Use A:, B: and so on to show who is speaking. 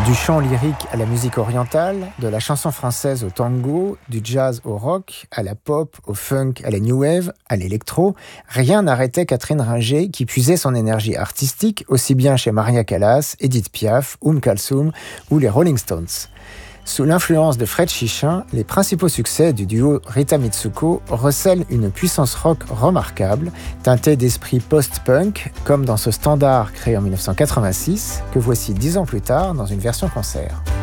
A: Du chant lyrique à la musique orientale, de la chanson française au tango, du jazz au rock, à la pop, au funk, à la new wave, à l'électro, rien n'arrêtait Catherine Ringer qui puisait son énergie artistique aussi bien chez Maria Callas, Edith Piaf, Kalsoum ou les Rolling Stones. Sous l'influence de Fred Chichin, les principaux succès du duo Rita Mitsuko recèlent une puissance rock remarquable, teintée d'esprit post-punk, comme dans ce standard créé en 1986, que voici 10 ans plus tard dans une version concert.